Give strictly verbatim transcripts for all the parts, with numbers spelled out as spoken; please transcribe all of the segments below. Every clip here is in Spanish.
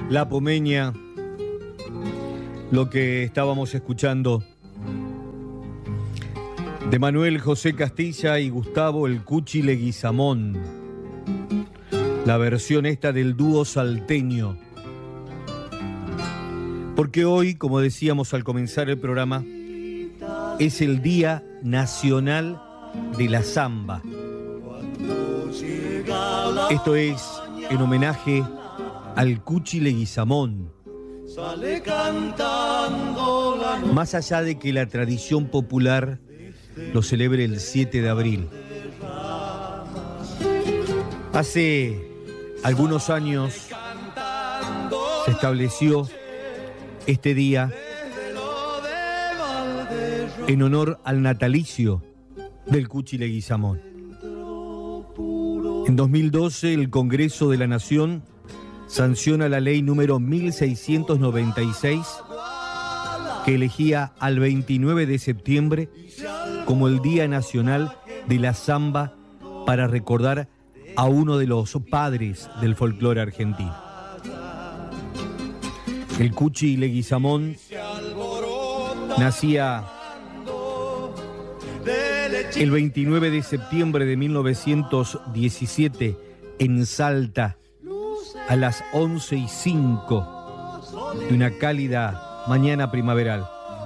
La Pomeña, lo que estábamos escuchando de Manuel José Castilla y Gustavo el Cuchi Leguizamón, la versión esta del dúo salteño. Porque hoy, como decíamos al comenzar el programa, es el Día Nacional de la Samba. Esto es en homenaje al Cuchi Leguizamón. Más allá de que la tradición popular lo celebre el siete de abril. Hace algunos años se estableció este día en honor al natalicio del Cuchi Leguizamón. En dos mil doce, el Congreso de la Nación sanciona la ley número mil seiscientos noventa y seis, que elegía al veintinueve de septiembre como el Día Nacional de la Samba para recordar a uno de los padres del folclore argentino. El Cuchi Leguizamón nacía el veintinueve de septiembre de mil novecientos diecisiete en Salta, a las once y cinco de una cálida mañana primaveral.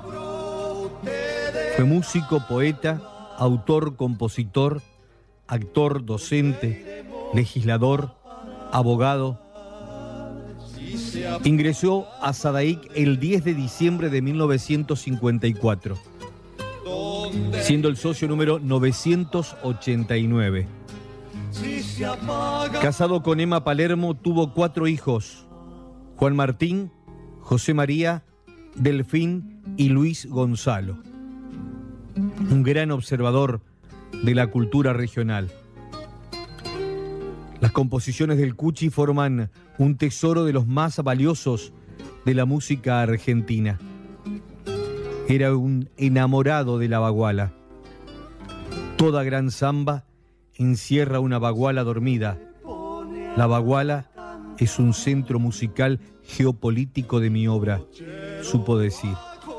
Fue músico, poeta, autor, compositor, actor, docente, legislador, abogado. Ingresó a Sadaic el diez de diciembre de mil novecientos cincuenta y cuatro, siendo el socio número novecientos ochenta y nueve. Casado con Emma Palermo, tuvo cuatro hijos: Juan Martín, José María, Delfín y Luis Gonzalo. Un gran observador de la cultura regional. Las composiciones del Cuchi forman un tesoro de los más valiosos de la música argentina. Era un enamorado de la baguala. Toda gran samba encierra una baguala dormida. La baguala es un centro musical geopolítico de mi obra, supo decir.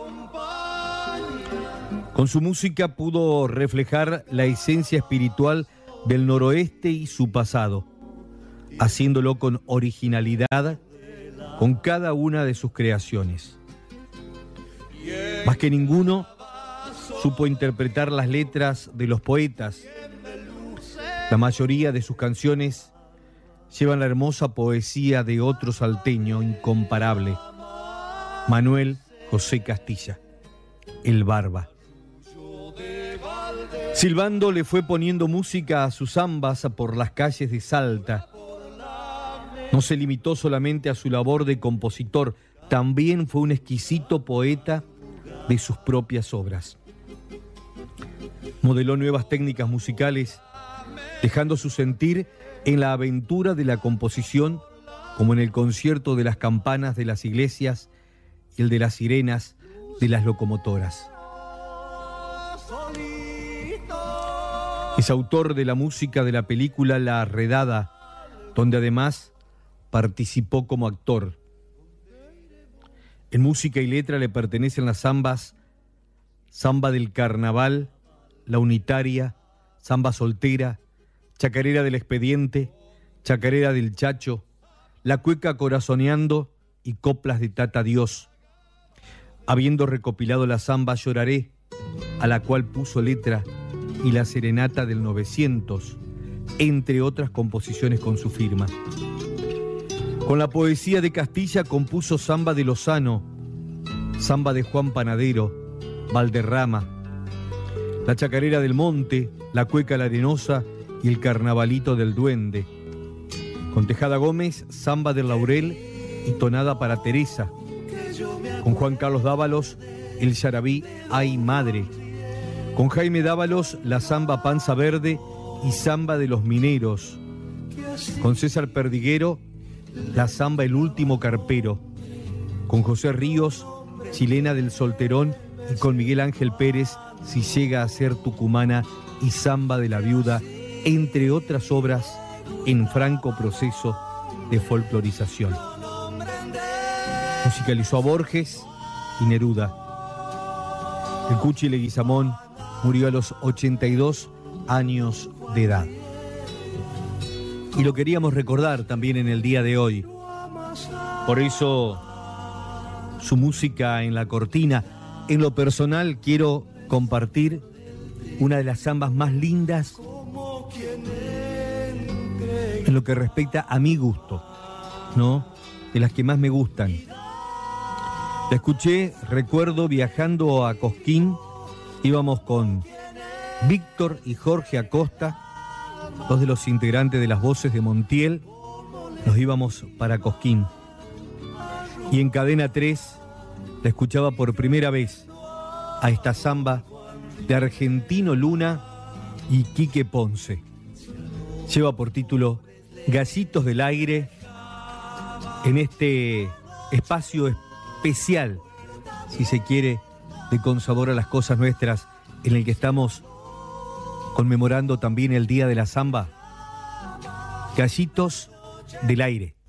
Con su música pudo reflejar la esencia espiritual del noroeste y su pasado, haciéndolo con originalidad con cada una de sus creaciones. Más que ninguno, supo interpretar las letras de los poetas. La mayoría de sus canciones llevan la hermosa poesía de otro salteño incomparable, Manuel José Castilla, el Barba. Silbando le fue poniendo música a sus zambas por las calles de Salta. No se limitó solamente a su labor de compositor, también fue un exquisito poeta de sus propias obras. Modeló nuevas técnicas musicales, dejando su sentir en la aventura de la composición, como en el concierto de las campanas de las iglesias y el de las sirenas de las locomotoras. Es autor de la música de la película La Redada, donde además participó como actor. En música y letra le pertenecen las zambas Zamba del Carnaval, La Unitaria, Zamba Soltera, Chacarera del Expediente, Chacarera del Chacho, La Cueca Corazoneando y Coplas de Tata Dios. Habiendo recopilado la zamba Lloraré, a la cual puso letra, y la Serenata del novecientos, entre otras composiciones con su firma. Con la poesía de Castilla compuso Zamba de Lozano, Zamba de Juan Panadero, Valderrama, La Chacarera del Monte, La Cueca La Arenosa y El Carnavalito del Duende. Con Tejada Gómez, Zamba del Laurel y Tonada para Teresa. Con Juan Carlos Dávalos, El Yarabí Ay Madre. Con Jaime Dávalos, la Zamba Panza Verde y Zamba de los Mineros. Con César Perdiguero, la Zamba El Último Carpero. Con José Ríos, Chilena del Solterón, y con Miguel Ángel Pérez, Si llega a ser tucumana y Zamba de la Viuda, entre otras obras en franco proceso de folclorización. Musicalizó a Borges y Neruda. El Cuchi Leguizamón murió a los ochenta y dos años de edad. Y lo queríamos recordar también en el día de hoy. Por eso, su música en la cortina. En lo personal, quiero compartir una de las zambas más lindas en lo que respecta a mi gusto, ¿no? De las que más me gustan. La escuché, recuerdo, viajando a Cosquín. Íbamos con Víctor y Jorge Acosta, dos de los integrantes de las Voces de Montiel. Nos íbamos para Cosquín. Y en Cadena tres la escuchaba por primera vez a esta samba de Argentino Luna y Quique Ponce. Lleva por título Gallitos del Aire, en este espacio especial, si se quiere, de Con Sabor a las Cosas Nuestras, en el que estamos conmemorando también el Día de la Samba. Gallitos del Aire.